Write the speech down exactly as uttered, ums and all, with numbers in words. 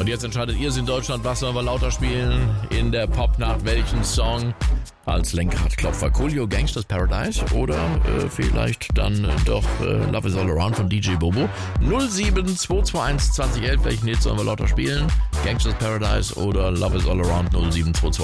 Und jetzt entscheidet ihr es in Deutschland, was sollen wir lauter spielen in der Popnacht, welchen Song als Lenkradklopfer. Coolio, Gangsters Paradise oder äh, vielleicht dann äh, doch äh, Love is All Around von D J Bobo. null sieben zwei zwei eins zwanzig elf, welchen Hit sollen wir lauter spielen? Gangsters Paradise oder Love is All Around null sieben zwei zwei